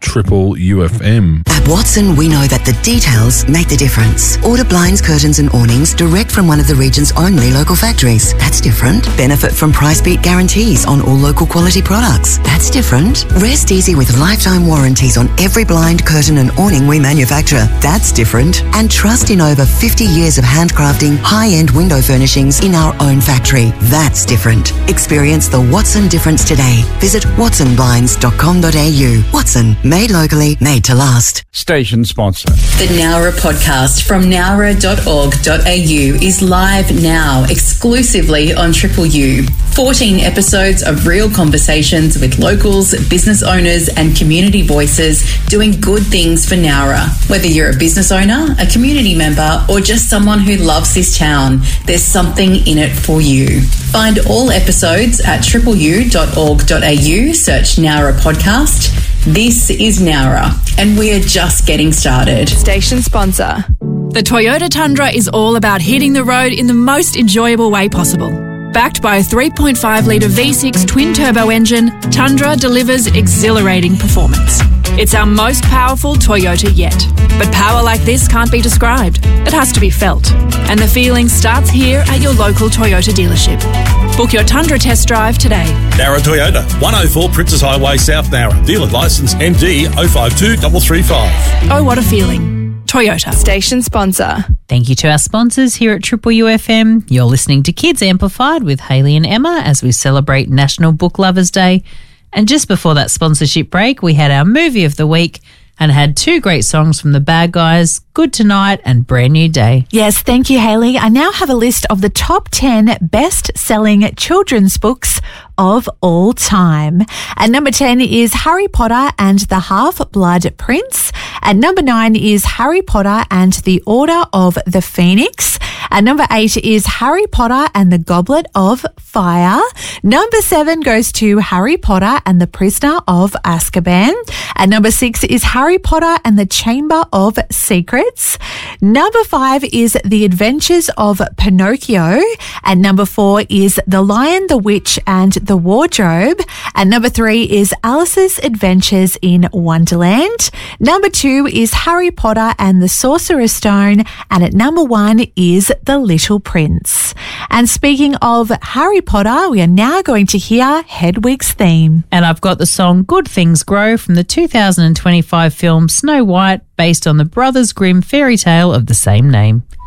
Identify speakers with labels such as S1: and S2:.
S1: Triple UFM.
S2: At Watson, we know that the details make the difference. Order blinds, curtains and awnings direct from one of the region's only local factories. That's different. Benefit from price beat guarantees on all local quality products. That's different. Rest easy with lifetime warranties on every blind, curtain and awning we manufacture. That's different. And trust in over 50 years of handcrafting high-end window furnishings in our own factory. That's different. Experience the Watson difference today. Visit watsonblinds.com.au. Watson, made locally, made to last.
S3: Station sponsor.
S4: The Nowra podcast from nowra.org.au is live now, exclusively on Triple U. 14 episodes of real conversations with locals, business owners and community voices doing good things for Nowra. Whether you're a business owner, a community member or just someone who loves this town, there's something in it for you. Find all episodes at tripleu.org.au, search Nowra podcast. This is Nowra, and we are just getting started.
S5: Station sponsor.
S6: The Toyota Tundra is all about hitting the road in the most enjoyable way possible. Backed by a 3.5-litre V6 twin-turbo engine, Tundra delivers exhilarating performance. It's our most powerful Toyota yet. But power like this can't be described. It has to be felt. And the feeling starts here at your local Toyota dealership. Book your Tundra test drive today.
S7: Nowra Toyota, 104 Princess Highway, South Nowra. Dealer licence MD 052335.
S6: Oh, what a feeling. Toyota.
S5: Station sponsor.
S8: Thank you to our sponsors here at Triple UFM. You're listening to Kids Amplified with Hayley and Emma as we celebrate National Book Lovers Day. And just before that sponsorship break, we had our movie of the week and had two great songs from the Bad Guys, Good Tonight and Brand New Day.
S9: Yes, thank you, Hayley. I now have a list of the top 10 best-selling children's books of all time. At number 10 is Harry Potter and the Half-Blood Prince. At number 9 is Harry Potter and the Order of the Phoenix. At number 8 is Harry Potter and the Goblet of Fire. Number 7 goes to Harry Potter and the Prisoner of Azkaban. At number 6 is Harry Potter and the Chamber of Secrets. Number 5 is The Adventures of Pinocchio. At number 4 is The Lion, the Witch and the Wardrobe. At number 3 is Alice's Adventures in Wonderland. Number 2 is Harry Potter and the Sorcerer's Stone. And at number 1 is The Little Prince. And speaking of Harry Potter, we are now going to hear Hedwig's theme.
S8: And I've got the song Good Things Grow from the 2025 film Snow White, based on the Brothers Grimm fairy tale of the same name.